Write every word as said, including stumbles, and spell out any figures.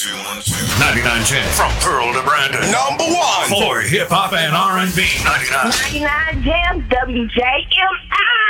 two, one, two. ninety-nine ten from Pearl to Brandon. Number one for hip hop and R and B. ninety-nine. ninety-nine Jams, W J M I.